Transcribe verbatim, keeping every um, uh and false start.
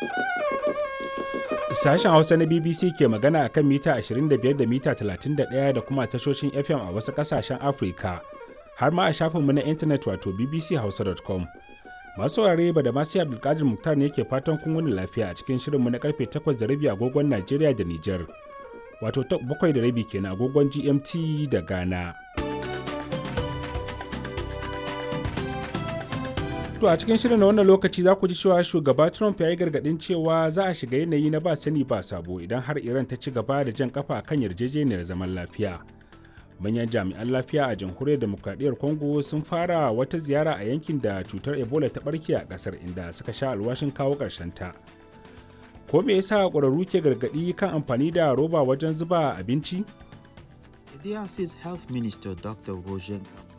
Sashen Hausa na B B C ke magana a kan mita ashirin da biyar da mita talatin da ɗaya da kuma tashoshin F M a wasu ƙasashen Afirka, har ma a shafinmu na intanet wato b b c hausa dot com. Masu saurare ba da masu Abdulkadir Muktar ne ke fatan kun wani lafiya a cikin shirinmu na karfe takwas da rabi agogon Najeriya da Nijar, wato bakwai da rabi kenan agogon G M T da Ghana. To a cikin shirin na wannan lokaci za ku ji cewa shugaba Trump ya yi gargaɗin cewa za a shiga yanayi na ba sani ba sabo idan har Iran ta ci gaba da jan kafa kan yarjejeniyar zaman lafiya. Manyan jami'an lafiya a jamhuriyar demokradiyyar Congo sun fara wata ziyara a yankin da cutar Ebola ta barke a ƙasar inda suka sha alwashin kawo ta. Ko me yasa ƙwararru ke gargaɗi kan amfani da roba wajen zuba abinci? The D R C's Health Minister Doctor Roger